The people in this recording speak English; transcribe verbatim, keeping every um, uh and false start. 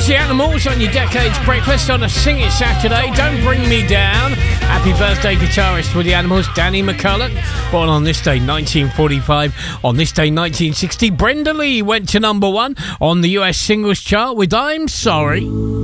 The Animals on your Decades Breakfast on a Sing It Saturday. Don't Bring Me Down. Happy birthday, guitarist with the Animals, Danny McCulloch. Born on this day, nineteen forty-five. On this day, nineteen sixty, Brenda Lee went to number one on the U S singles chart with I'm Sorry.